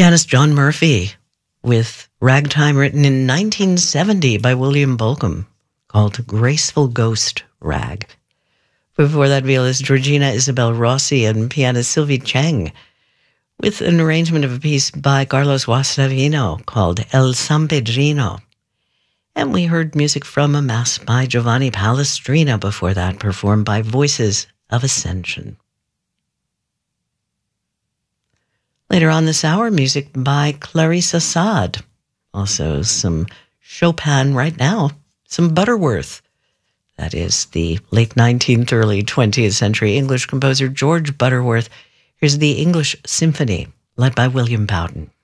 Pianist John Murphy with ragtime written in 1970 by William Bolcom called Graceful Ghost Rag. Before that, violist Georgina Isabel Rossi and pianist Sylvie Cheng with an arrangement of a piece by Carlos Guastavino called El San Pedrino. And we heard music from a mass by Giovanni Palestrina before that, performed by Voices of Ascension. Later on this hour, music by Clarissa Saad. Also some Chopin right now, some Butterworth. That is the late 19th, early 20th century English composer George Butterworth. Here's the English Symphony, led by William Bowden.